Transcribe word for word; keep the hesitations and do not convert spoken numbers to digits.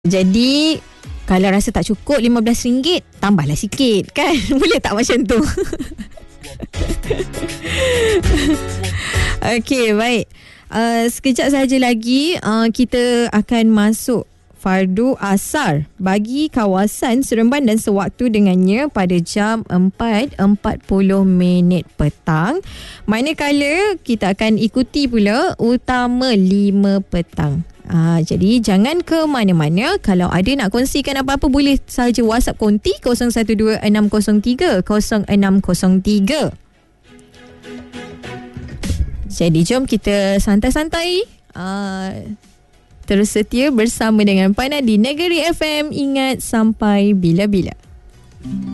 Jadi kalau rasa tak cukup lima belas ringgit, tambahlah sikit kan. Boleh tak macam tu? Okey, baik. Uh, sekejap saja lagi uh, kita akan masuk fardu asar bagi kawasan Seremban dan sewaktu dengannya pada jam empat empat puluh minit petang. Manakala kita akan ikuti pula utama lima petang. Ha, jadi jangan ke mana-mana. Kalau ada nak kongsikan apa-apa, boleh sahaja WhatsApp konti kosong satu dua enam kosong tiga kosong enam kosong tiga. Jadi jom kita santai-santai, uh, terus setia bersama dengan Pana di Negeri F M. Ingat sampai bila-bila.